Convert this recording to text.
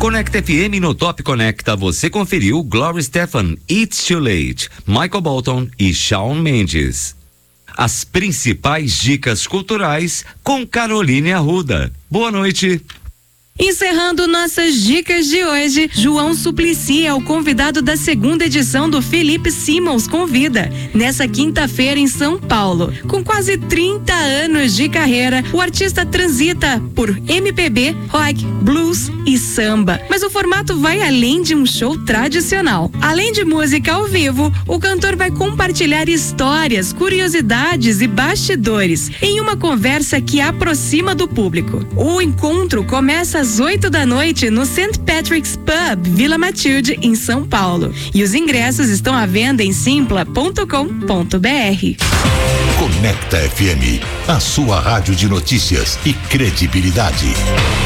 Conecta FM no Top Conecta, você conferiu Gloria Stefan, It's Too Late, Michael Bolton e Shawn Mendes. As principais dicas culturais com Caroline Arruda. Boa noite. Encerrando nossas dicas de hoje, João Suplicy é o convidado da segunda edição do Felipe Simmons Convida, nessa quinta-feira em São Paulo. Com quase 30 anos de carreira, o artista transita por MPB, rock, blues e samba. Mas o formato vai além de um show tradicional. Além de música ao vivo, o cantor vai compartilhar histórias, curiosidades e bastidores em uma conversa que aproxima do público. O encontro começa às 8 da noite no St. Patrick's Pub, Vila Matilde, em São Paulo. E os ingressos estão à venda em simpla.com.br. Conecta FM, a sua rádio de notícias e credibilidade.